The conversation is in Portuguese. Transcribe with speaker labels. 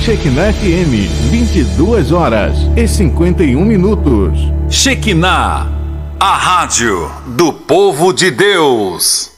Speaker 1: Shekinah FM, 22h51.
Speaker 2: Shekinah, a rádio do povo de Deus.